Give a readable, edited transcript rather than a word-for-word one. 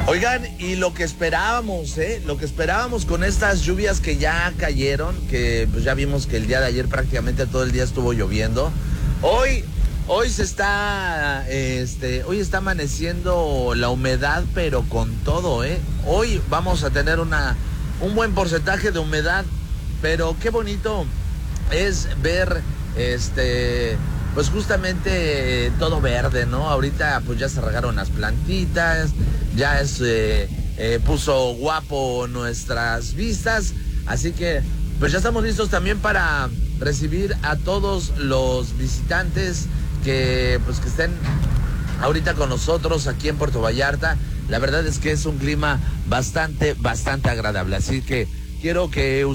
Oigan, y lo que esperábamos, lo que esperábamos con estas lluvias que ya cayeron, que pues ya vimos que el día de ayer prácticamente todo el día estuvo lloviendo. Hoy se está, hoy está amaneciendo la humedad, pero con todo, Hoy vamos a tener un buen porcentaje de humedad, pero qué bonito es ver, pues justamente todo verde, ¿no? Ahorita pues ya se regaron las plantitas, ya puso guapo nuestras vistas, así que pues ya estamos listos también para recibir a todos los visitantes que estén ahorita con nosotros aquí en Puerto Vallarta. La verdad es que es un clima bastante agradable, así que quiero que